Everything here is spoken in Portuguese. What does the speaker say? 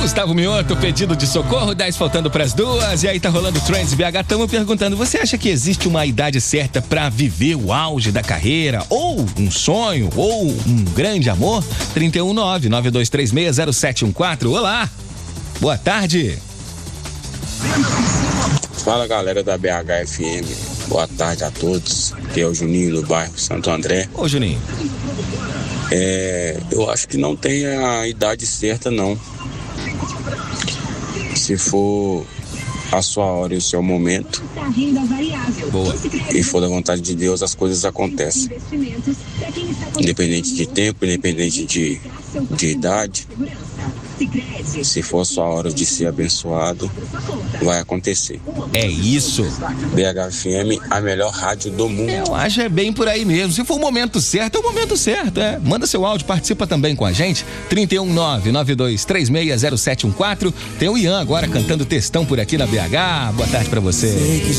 Gustavo Mioto, pedido de socorro, 10 faltando pras 2. E aí tá rolando Trends BH. Estamos perguntando, você acha que existe uma idade certa pra viver o auge da carreira? Ou um sonho? Ou um grande amor? 319-9236-0714. Olá! Boa tarde! Fala, galera da BH FM. Boa tarde a todos. Aqui é o Juninho do bairro Santo André. Ô, Juninho. Eu acho que não tem a idade certa, não. Se for a sua hora e o seu momento, boa, e for da vontade de Deus, as coisas acontecem. Independente de tempo, independente de idade. Se for a sua hora de ser abençoado, vai acontecer. É isso. BHFM, a melhor rádio do mundo. Eu acho bem por aí mesmo. Se for o momento certo, é o momento certo, é. Manda seu áudio, participa também com a gente. 319-9236-0714. Tem o Ian agora cantando textão por aqui na BH. Boa tarde pra você.